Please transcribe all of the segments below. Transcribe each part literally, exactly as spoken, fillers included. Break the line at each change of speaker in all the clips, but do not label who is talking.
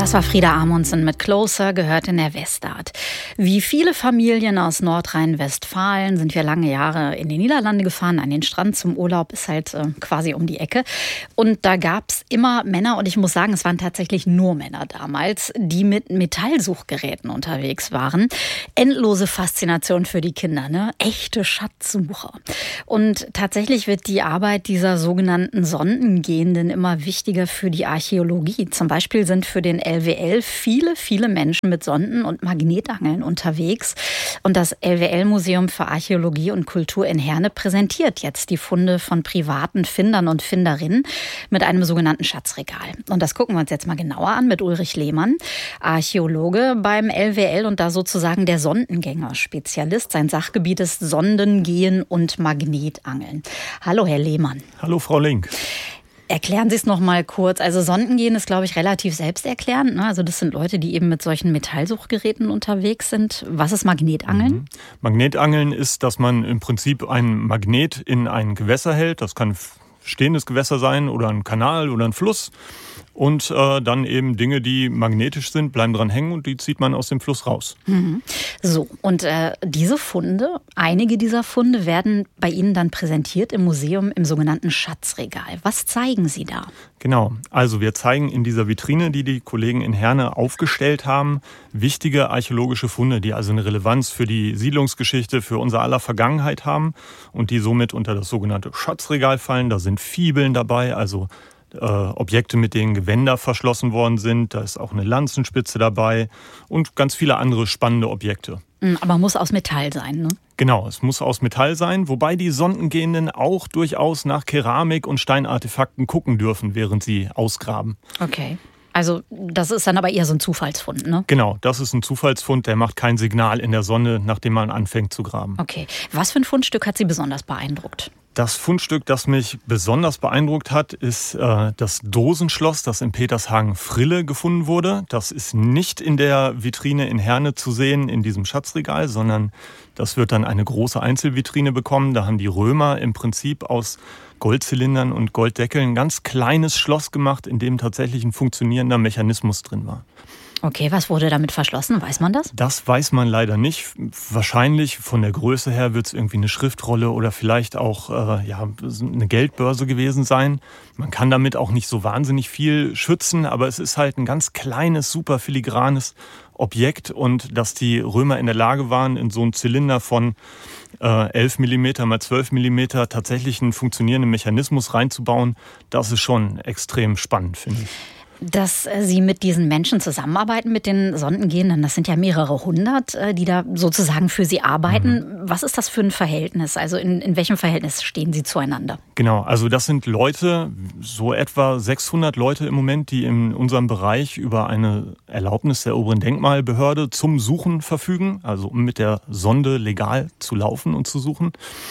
Das war Frieda Amundsen mit Closer, gehört in der Westart. Wie viele Familien aus Nordrhein-Westfalen sind wir lange Jahre in die Niederlande gefahren, an den Strand zum Urlaub, ist halt äh, quasi um die Ecke. Und da gab's immer Männer, und ich muss sagen, es waren tatsächlich nur Männer damals, die mit Metallsuchgeräten unterwegs waren. Endlose Faszination für die Kinder, ne? Echte Schatzsucher. Und tatsächlich wird die Arbeit dieser sogenannten Sondengehenden immer wichtiger für die Archäologie. Zum Beispiel sind für den L W L viele, viele Menschen mit Sonden und Magnetangeln unterwegs. Und das L W L-Museum für Archäologie und Kultur in Herne präsentiert jetzt die Funde von privaten Findern und Finderinnen mit einem sogenannten Schatzregal. Und das gucken wir uns jetzt mal genauer an mit Ulrich Lehmann, Archäologe beim L W L und da sozusagen der Sondengänger-Spezialist. Sein Sachgebiet ist Sondengehen und Magnetangeln. Hallo, Herr Lehmann.
Hallo, Frau Link.
Erklären Sie es noch mal kurz. Also Sondengehen ist, glaube ich, relativ selbsterklärend, ne? Also das sind Leute, die eben mit solchen Metallsuchgeräten unterwegs sind. Was ist Magnetangeln?
Mhm. Magnetangeln ist, dass man im Prinzip ein Magnet in ein Gewässer hält. Das kann stehendes Gewässer sein oder ein Kanal oder ein Fluss. Und äh, dann eben Dinge, die magnetisch sind, bleiben dran hängen und die zieht man aus dem Fluss raus.
Mhm. So, und äh, diese Funde, einige dieser Funde werden bei Ihnen dann präsentiert im Museum im sogenannten Schatzregal. Was zeigen Sie da?
Genau, also wir zeigen in dieser Vitrine, die die Kollegen in Herne aufgestellt haben, wichtige archäologische Funde, die also eine Relevanz für die Siedlungsgeschichte, für unser aller Vergangenheit haben und die somit unter das sogenannte Schatzregal fallen. Da sind Fibeln dabei, also Äh, Objekte, mit denen Gewänder verschlossen worden sind. Da ist auch eine Lanzenspitze dabei und ganz viele andere spannende Objekte.
Aber muss aus Metall sein, ne?
Genau, es muss aus Metall sein, wobei die Sondengehenden auch durchaus nach Keramik und Steinartefakten gucken dürfen, während sie ausgraben.
Okay. Also das ist dann aber eher so ein Zufallsfund, ne?
Genau, das ist ein Zufallsfund, der macht kein Signal in der Sonde, nachdem man anfängt zu graben.
Okay. Was für ein Fundstück hat Sie besonders beeindruckt?
Das Fundstück, das mich besonders beeindruckt hat, ist äh, das Dosenschloss, das in Petershagen-Frille gefunden wurde. Das ist nicht in der Vitrine in Herne zu sehen, in diesem Schatzregal, sondern das wird dann eine große Einzelvitrine bekommen. Da haben die Römer im Prinzip aus Goldzylindern und Golddeckeln ein ganz kleines Schloss gemacht, in dem tatsächlich ein funktionierender Mechanismus drin war.
Okay, was wurde damit verschlossen? Weiß man das?
Das weiß man leider nicht. Wahrscheinlich von der Größe her wird es irgendwie eine Schriftrolle oder vielleicht auch äh, ja, eine Geldbörse gewesen sein. Man kann damit auch nicht so wahnsinnig viel schützen, aber es ist halt ein ganz kleines, super filigranes Objekt. Und dass die Römer in der Lage waren, in so einen Zylinder von äh, elf Millimeter mal zwölf Millimeter tatsächlich einen funktionierenden Mechanismus reinzubauen, das ist schon extrem spannend, finde ich.
Dass Sie mit diesen Menschen zusammenarbeiten, mit den Sondengehenden, das sind ja mehrere hundert, die da sozusagen für Sie arbeiten. Mhm. Was ist das für ein Verhältnis? Also in, in welchem Verhältnis stehen Sie zueinander?
Genau, also das sind Leute, so etwa sechshundert Leute im Moment, die in unserem Bereich über eine Erlaubnis der oberen Denkmalbehörde zum Suchen verfügen, also um mit der Sonde legal zu laufen und zu suchen.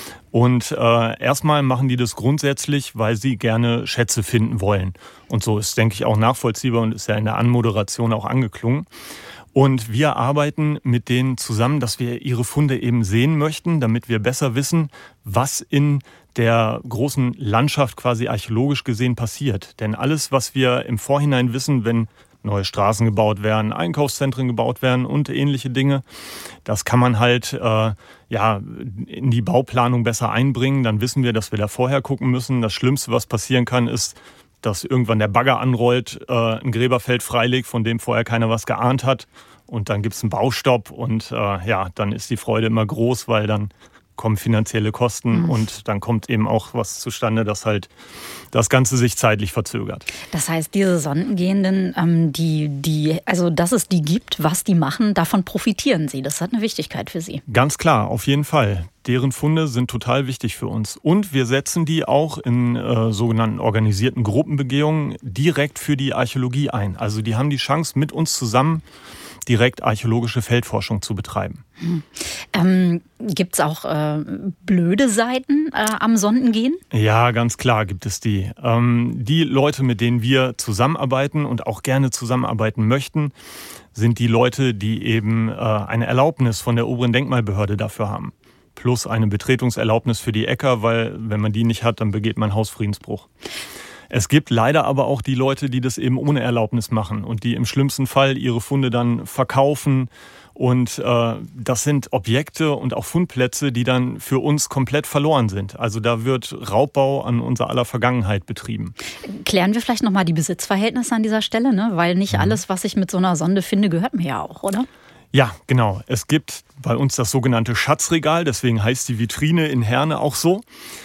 Und äh, erstmal machen die das grundsätzlich, weil sie gerne Schätze finden wollen. Und so ist, denke ich, auch nachvollziehbar und ist ja in der Anmoderation auch angeklungen. Und wir arbeiten mit denen zusammen, dass wir ihre Funde eben sehen möchten, damit wir besser wissen, was in der großen Landschaft quasi archäologisch gesehen passiert. Denn alles, was wir im Vorhinein wissen, wenn neue Straßen gebaut werden, Einkaufszentren gebaut werden und ähnliche Dinge. Das kann man halt äh, ja in die Bauplanung besser einbringen. Dann wissen wir, dass wir da vorher gucken müssen. Das Schlimmste, was passieren kann, ist, dass irgendwann der Bagger anrollt, äh, ein Gräberfeld freilegt, von dem vorher keiner was geahnt hat. Und dann gibt's einen Baustopp und äh, ja, dann ist die Freude immer groß, weil dann kommen finanzielle Kosten mhm. und dann kommt eben auch was zustande, dass halt das Ganze sich zeitlich verzögert.
Das heißt, diese Sondengehenden, ähm, die, die, also dass es die gibt, was die machen, davon profitieren Sie. Das hat eine Wichtigkeit für Sie.
Ganz klar, auf jeden Fall. Deren Funde sind total wichtig für uns. Und wir setzen die auch in äh, sogenannten organisierten Gruppenbegehungen direkt für die Archäologie ein. Also die haben die Chance, mit uns zusammen direkt archäologische Feldforschung zu betreiben.
Hm. Ähm, gibt es auch äh, blöde Seiten äh, am Sondengehen?
Ja, ganz klar gibt es die. Ähm, die Leute, mit denen wir zusammenarbeiten und auch gerne zusammenarbeiten möchten, sind die Leute, die eben äh, eine Erlaubnis von der oberen Denkmalbehörde dafür haben. Plus eine Betretungserlaubnis für die Äcker, weil wenn man die nicht hat, dann begeht man Hausfriedensbruch. Es gibt leider aber auch die Leute, die das eben ohne Erlaubnis machen und die im schlimmsten Fall ihre Funde dann verkaufen. Und äh, das sind Objekte und auch Fundplätze, die dann für uns komplett verloren sind. Also da wird Raubbau an unser aller Vergangenheit betrieben.
Klären wir vielleicht nochmal die Besitzverhältnisse an dieser Stelle, ne? Weil nicht mhm. alles, was ich mit so einer Sonde finde, gehört mir ja auch, oder?
Ja, genau. Es gibt bei uns das sogenannte Schatzregal, deswegen heißt die Vitrine in Herne auch so.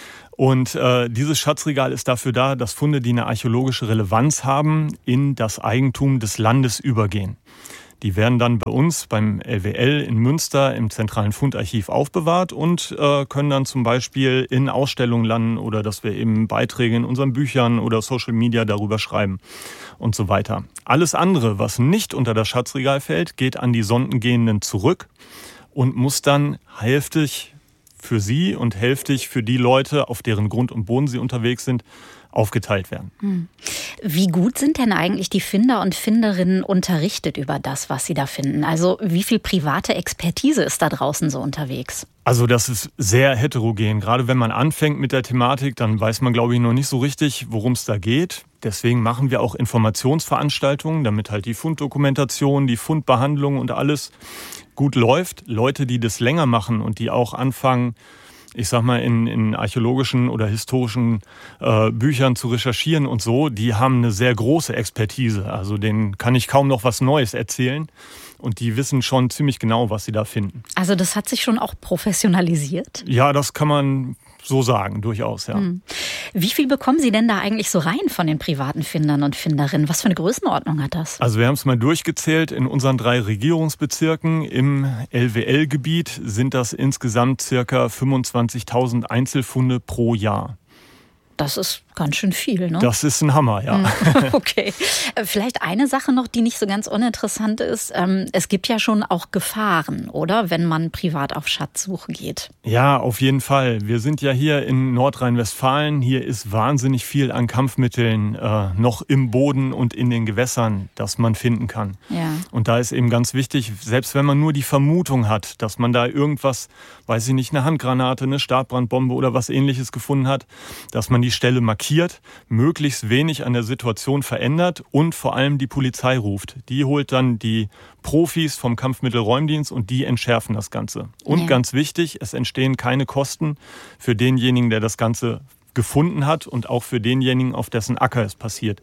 Und äh, dieses Schatzregal ist dafür da, dass Funde, die eine archäologische Relevanz haben, in das Eigentum des Landes übergehen. Die werden dann bei uns beim L W L in Münster im zentralen Fundarchiv aufbewahrt und äh, können dann zum Beispiel in Ausstellungen landen oder dass wir eben Beiträge in unseren Büchern oder Social Media darüber schreiben und so weiter. Alles andere, was nicht unter das Schatzregal fällt, geht an die Sondengehenden zurück und muss dann hälftig für sie und hälftig für die Leute, auf deren Grund und Boden sie unterwegs sind, aufgeteilt werden.
Hm. Wie gut sind denn eigentlich die Finder und Finderinnen unterrichtet über das, was sie da finden? Also wie viel private Expertise ist da draußen so unterwegs?
Also das ist sehr heterogen. Gerade wenn man anfängt mit der Thematik, dann weiß man, glaube ich, noch nicht so richtig, worum es da geht. Deswegen machen wir auch Informationsveranstaltungen, damit halt die Funddokumentation, die Fundbehandlung und alles gut läuft. Leute, die das länger machen und die auch anfangen, ich sag mal, in, in archäologischen oder historischen äh, Büchern zu recherchieren und so, die haben eine sehr große Expertise. Also denen kann ich kaum noch was Neues erzählen. Und die wissen schon ziemlich genau, was sie da finden.
Also das hat sich schon auch professionalisiert?
Ja, das kann man so sagen, durchaus, ja.
Hm. Wie viel bekommen Sie denn da eigentlich so rein von den privaten Findern und Finderinnen? Was für eine Größenordnung hat das?
Also wir haben es mal durchgezählt. In unseren drei Regierungsbezirken im L W L-Gebiet sind das insgesamt circa fünfundzwanzigtausend Einzelfunde pro Jahr.
Das ist ganz schön viel, ne?
Das ist ein Hammer, ja.
Okay. Vielleicht eine Sache noch, die nicht so ganz uninteressant ist. Es gibt ja schon auch Gefahren, oder? Wenn man privat auf Schatzsuche geht.
Ja, auf jeden Fall. Wir sind ja hier in Nordrhein-Westfalen. Hier ist wahnsinnig viel an Kampfmitteln äh, noch im Boden und in den Gewässern, das man finden kann.
Ja.
Und da ist eben ganz wichtig, selbst wenn man nur die Vermutung hat, dass man da irgendwas, weiß ich nicht, eine Handgranate, eine Stabbrandbombe oder was Ähnliches gefunden hat, dass man die Stelle markiert, möglichst wenig an der Situation verändert und vor allem die Polizei ruft. Die holt dann die Profis vom Kampfmittelräumdienst und die entschärfen das Ganze. Und ja. ganz wichtig, es entstehen keine Kosten für denjenigen, der das Ganze gefunden hat und auch für denjenigen, auf dessen Acker es passiert.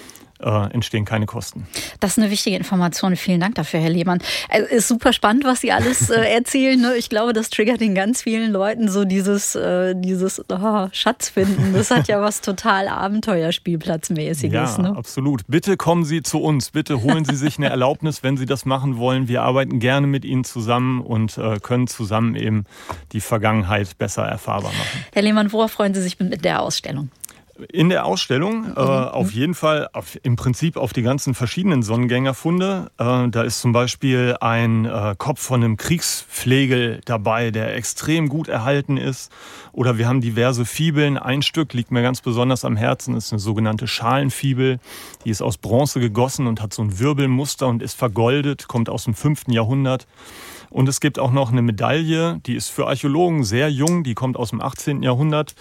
Äh, entstehen keine Kosten.
Das ist eine wichtige Information. Vielen Dank dafür, Herr Lehmann. Es ist super spannend, was Sie alles äh, erzählen. Ne? Ich glaube, das triggert in ganz vielen Leuten so dieses, äh, dieses oh, Schatz finden. Das hat ja was total Abenteuerspielplatzmäßiges.
Ja,
ne?
absolut. Bitte kommen Sie zu uns. Bitte holen Sie sich eine Erlaubnis, wenn Sie das machen wollen. Wir arbeiten gerne mit Ihnen zusammen und äh, können zusammen eben die Vergangenheit besser erfahrbar machen.
Herr Lehmann, worauf freuen Sie sich mit der Ausstellung?
In der Ausstellung
mhm.
äh, auf jeden Fall auf, im Prinzip auf die ganzen verschiedenen Sonnengängerfunde. Äh, da ist zum Beispiel ein äh, Kopf von einem Kriegsflegel dabei, der extrem gut erhalten ist. Oder wir haben diverse Fibeln. Ein Stück liegt mir ganz besonders am Herzen, das ist eine sogenannte Schalenfibel. Die ist aus Bronze gegossen und hat so ein Wirbelmuster und ist vergoldet, kommt aus dem fünften Jahrhundert. Und es gibt auch noch eine Medaille, die ist für Archäologen sehr jung, die kommt aus dem achtzehnten Jahrhundert.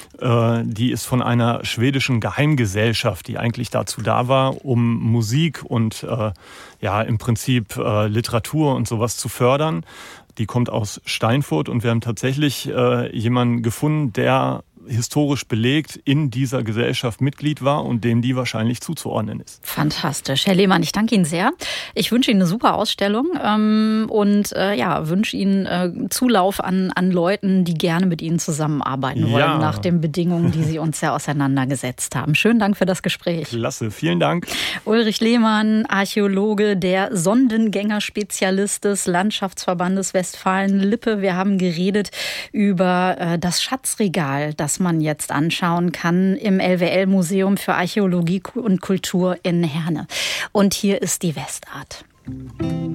Die ist von einer schwedischen Geheimgesellschaft, die eigentlich dazu da war, um Musik und äh, ja im Prinzip äh, Literatur und sowas zu fördern. Die kommt aus Steinfurt und wir haben tatsächlich äh, jemanden gefunden, der historisch belegt in dieser Gesellschaft Mitglied war und dem die wahrscheinlich zuzuordnen ist.
Fantastisch. Herr Lehmann, ich danke Ihnen sehr. Ich wünsche Ihnen eine super Ausstellung ähm, und äh, ja, wünsche Ihnen äh, Zulauf an, an Leuten, die gerne mit Ihnen zusammenarbeiten wollen, ja. nach den Bedingungen, die Sie uns ja auseinandergesetzt haben. Schönen Dank für das Gespräch.
Klasse, vielen Dank.
Ulrich Lehmann, Archäologe, der Sondengänger-Spezialist des Landschaftsverbandes Westfalen-Lippe. Wir haben geredet über äh, das Schatzregal, das man jetzt anschauen kann im L W L-Museum für Archäologie und Kultur in Herne. Und hier ist die Westart.